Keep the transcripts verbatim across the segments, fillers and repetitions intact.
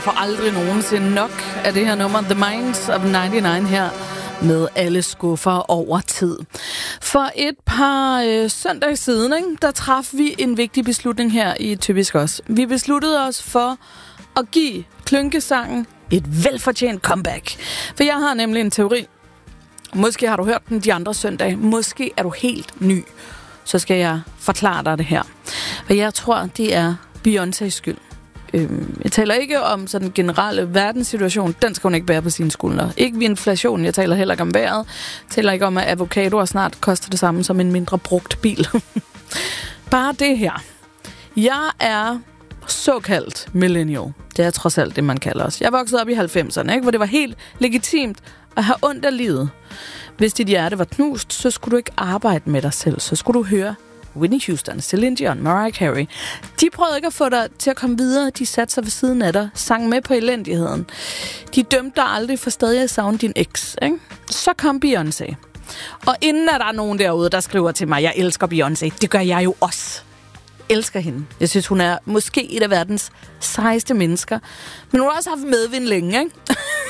får aldrig nogensinde nok af det her nummer. The Minds of nioghalvfems her med alle skuffer over tid. For et par øh, søndage siden, ikke, der traf vi en vigtig beslutning her i Typisk Os. Vi besluttede os for at give klynkesangen et velfortjent comeback. For jeg har nemlig en teori. Måske har du hørt den de andre søndage. Måske er du helt ny. Så skal jeg forklare dig det her. For jeg tror, det er Beyoncés skyld. Jeg taler ikke om sådan den generelle verdenssituation. Den skal hun ikke bære på sine skuldre. Ikke ved inflation. Jeg taler heller ikke om vejret. Jeg taler ikke om, at avocadoer snart koster det samme som en mindre brugt bil. Bare det her. Jeg er såkaldt millennial. Det er trods alt det, man kalder os. Jeg voksede op i halvfemserne, ikke? Hvor det var helt legitimt at have ondt af livet. Hvis dit hjerte var knust, så skulle du ikke arbejde med dig selv. Så skulle du høre Whitney Houston, Celine Dion, Mariah Carey. De prøvede ikke at få dig til at komme videre. De satte sig ved siden af dig, sang med på elendigheden. De dømte dig aldrig for stadig at savne din eks, ikke? Så kom Beyoncé. Og inden er der nogen derude, der skriver til mig, jeg elsker Beyoncé. Det gør jeg jo også. Elsker hende. Jeg synes, hun er måske et af verdens sejeste mennesker. Men hun har også haft medvind længe, ikke?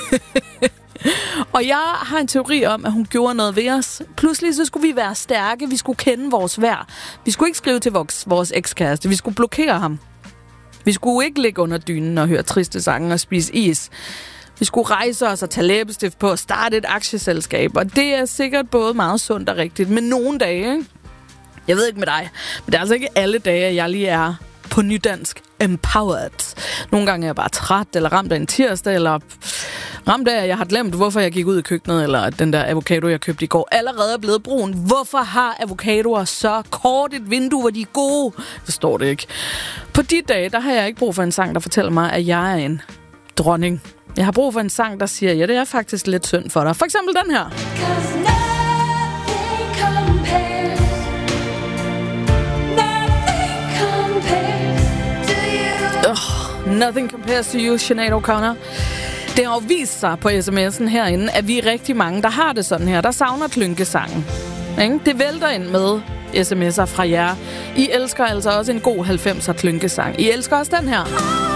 Og jeg har en teori om, at hun gjorde noget ved os. Pludselig så skulle vi være stærke. Vi skulle kende vores værd. Vi skulle ikke skrive til vores, vores ekskæreste. Vi skulle blokere ham. Vi skulle ikke ligge under dynen og høre triste sange og spise is. Vi skulle rejse os og tage læbestift på og starte et aktieselskab. Og det er sikkert både meget sundt og rigtigt. Men nogle dage, ikke? Jeg ved ikke med dig, men det er altså ikke alle dage, at jeg lige er på nydansk empowered. Nogle gange er jeg bare træt, eller ramt af en tirsdag, eller ramt af, at jeg har glemt, hvorfor jeg gik ud i køkkenet, eller at den der avocado, jeg købte i går, allerede er blevet brun. Hvorfor har avocadoer så kort et vindue, hvor de er gode? Jeg forstår det ikke. På de dage, der har jeg ikke brug for en sang, der fortæller mig, at jeg er en dronning. Jeg har brug for en sang, der siger, ja, det er faktisk lidt synd for dig. For eksempel den her. Oh, nothing compares to you, Sinead O'Connor. Det har jo vist sig på sms'en herinde, at vi er rigtig mange, der har det sådan her. Der savner klynkesangen. Ikke? Det vælter ind med sms'er fra jer. I elsker altså også en god halvfemser klynkesang. I elsker også den her.